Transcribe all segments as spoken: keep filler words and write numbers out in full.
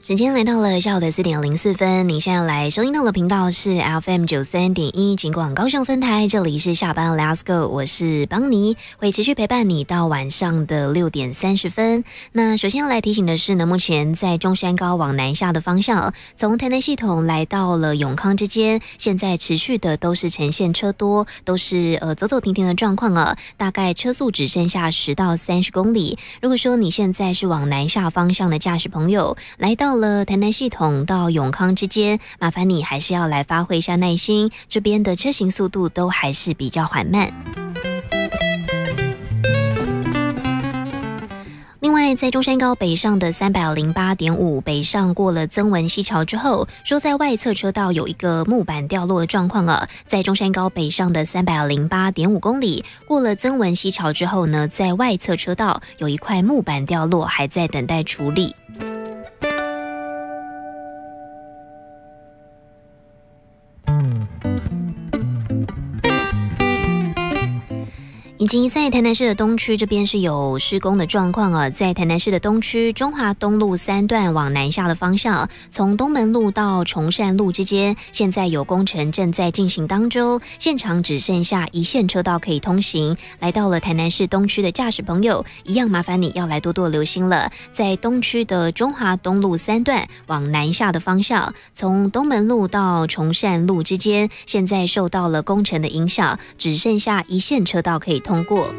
时间来到了下午的四点零四分，你现在来收听到的频道是 F M 九三点一，尽管高雄分台，这里是下班 Let's Go， 我是邦尼，会持续陪伴你到晚上的六点三十分。那首先要来提醒的是呢，目前在中山高往南下的方向，从台南系统来到了永康之间，现在持续的都是呈现车多，都是呃走走停停的状况啊，大概车速只剩下十到三十公里。如果说你现在是往南下方向的驾驶朋友，来到了台南系统到永康之间，麻烦你还是要来发挥一下耐心，这边的车行速度都还是比较缓慢。另外，在中山高北上的 三百零八点五 北上过了曾文溪桥之后，说在外侧车道有一个木板掉落的状况啊，在中山高北上的 三百零八点五公里过了曾文溪桥之后呢，在外侧车道有一块木板掉落，还在等待处理。以及在台南市的东区这边是有施工的状况啊，在台南市的东区中华东路三段往南下的方向，从东门路到崇善路之间，现在有工程正在进行当中，现场只剩下一线车道可以通行。来到了台南市东区的驾驶朋友，一样麻烦你要来多多留心了。在东区的中华东路三段往南下的方向，从东门路到崇善路之间，现在受到了工程的影响，只剩下一线车道可以通行。通过。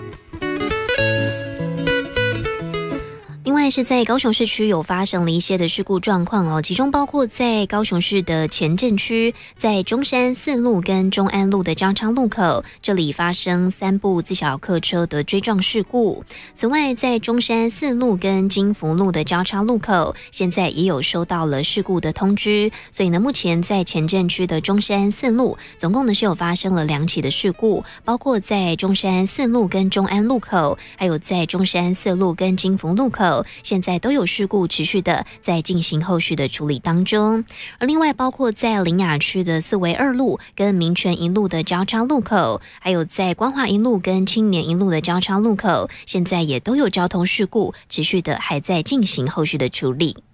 另外是在高雄市区有发生了一些的事故状况哦，其中包括在高雄市的前镇区，在中山四路跟中安路的交叉路口，这里发生三部自小客车的追撞事故。此外，在中山四路跟金福路的交叉路口，现在也有收到了事故的通知，所以呢，目前在前镇区的中山四路，总共呢是有发生了两起的事故，包括在中山四路跟中安路口，还有在中山四路跟金福路口。现在都有事故持续的在进行后续的处理当中，而另外包括在苓雅区的四维二路跟民权一路的交叉路口，还有在光华一路跟青年一路的交叉路口，现在也都有交通事故持续的还在进行后续的处理。